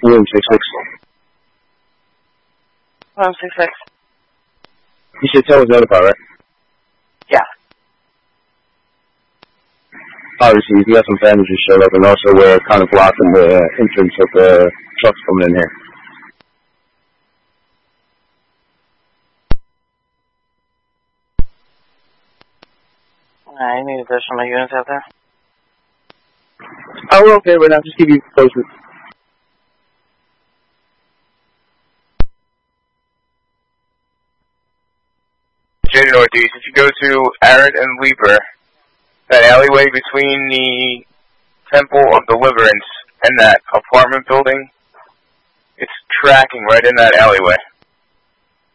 Room 66. Room 66. You should tell us notified, right? Yeah. Obviously, you got some families who showed up, and also we're kind of blocking the entrance of the trucks coming in here. I need additional units out there. Oh, we're okay right now. Just keep you posted. Virginia Northeast, if you go to Arrett and Leaper, that alleyway between the Temple of Deliverance and that apartment building, it's tracking right in that alleyway.